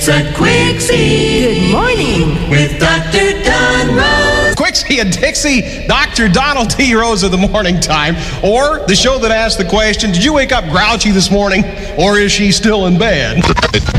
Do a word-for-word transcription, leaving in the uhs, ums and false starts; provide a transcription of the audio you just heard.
It's a Quixie. Good morning. With Doctor Don Rose. Quixie and Dixie, Doctor Donald T. Rose of the Morning Time, or the show that asks the question, did you wake up grouchy this morning, or is she still in bed?